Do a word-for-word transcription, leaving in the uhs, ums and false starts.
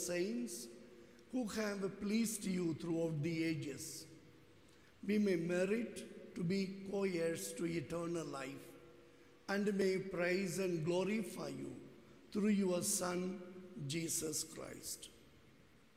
saints who have pleased you throughout the ages, we may merit to be co-heirs to eternal life, and may praise and glorify you through your Son, Jesus Christ.